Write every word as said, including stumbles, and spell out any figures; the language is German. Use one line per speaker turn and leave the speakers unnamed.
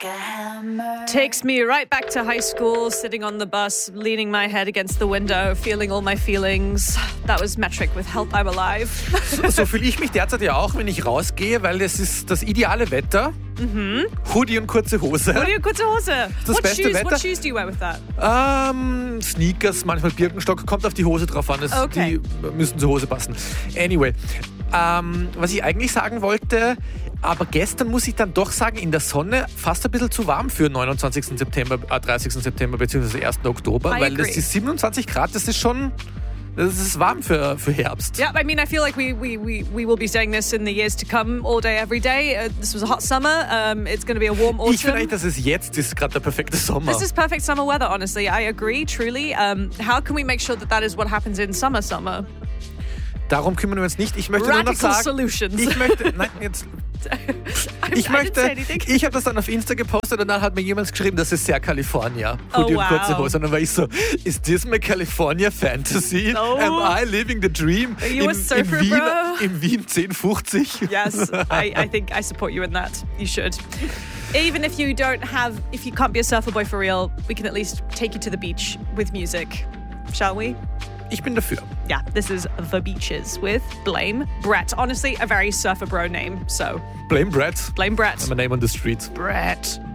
Takes me right back to high school, sitting on the bus, leaning my head against the window, feeling all my feelings. That was Metric with Help I'm Alive.
So, so fühle ich mich derzeit ja auch, wenn ich rausgehe, weil es ist das ideale Wetter.
Mhm.
Hoodie und kurze Hose.
Hoodie und kurze Hose.
Das
What
beste
shoes,
Wetter.
what shoes do you wear with that?
Ähm, Sneakers, manchmal Birkenstock, kommt auf die Hose drauf an. Das,
Okay.
Die müssen zur Hose passen. Anyway, ähm, was ich eigentlich sagen wollte, aber gestern muss ich dann doch sagen, in der Sonne fast ein bisschen zu warm für neunundzwanzigsten September, äh, dreißigsten September bzw. ersten Oktober,
I
weil das
agree.
ist siebenundzwanzig Grad, das ist schon, das ist warm für, für Herbst.
Yeah, I mean, I feel like we, we, we, we will be saying this in the years to come, all day, every day. Uh, this was a hot summer. Um, it's going to be a warm autumn.
Ich finde eigentlich, dass es jetzt ist gerade der perfekte Sommer.
This is perfect summer weather, honestly. I agree, truly. Um, how can we make sure that that is what happens in summer, summer?
Darum kümmern wir uns nicht. Ich möchte
Radical
nur noch sagen,
solutions.
ich möchte, nein, jetzt, ich
I didn't
möchte,
say anything.
ich habe das dann auf Insta gepostet und dann hat mir jemand geschrieben, das ist sehr California.
Oh,
Hoodie und
wow.
kurze Hose. Und dann war ich so, is this my California fantasy?
Oh.
Am I living the dream?
Are you a
in,
surfer,
in Wien,
bro?
in Wien zehn fünfzig.
Yes, I, I think I support you in that. You should. Even if you don't have, if you can't be a surfer boy for real, we can at least take you to the beach with music. Shall we?
Ich bin dafür.
Yeah, this is The Beaches with Blame Brett. Honestly, a very surfer bro name, so
Blame Brett.
Blame Brett.
My name on the street.
Brett.